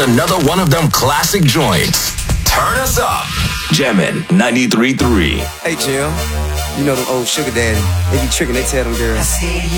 another one of them classic joints. Turn us up. Jammin' 93.3. Hey, Jim. You know them old sugar daddy. They be tricking, they tell them girls.